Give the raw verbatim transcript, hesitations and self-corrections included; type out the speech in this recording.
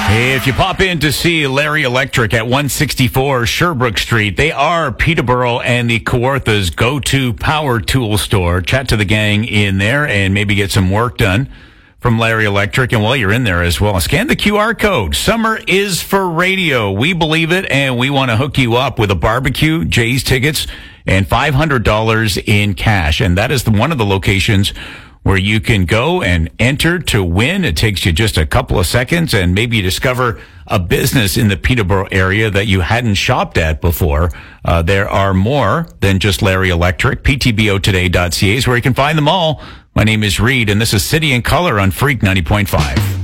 If you pop in to see Larry Electric at one sixty-four Sherbrooke Street, they are Peterborough and the Kawartha's go-to power tool store. Chat to the gang in there and maybe get some work done from Larry Electric. And while you're in there as well, scan the Q R code. Summer is for radio. We believe it, and we want to hook you up with a barbecue, Jay's tickets, and five hundred dollars in cash. And that is the, one of the locations where you can go and enter to win. It takes you just a couple of seconds, and maybe you discover a business in the Peterborough area that you hadn't shopped at before. Uh, there are more than just Larry Electric. P T B O today dot C A is where you can find them all. My name is Reed, and this is City and Color on Freak ninety point five.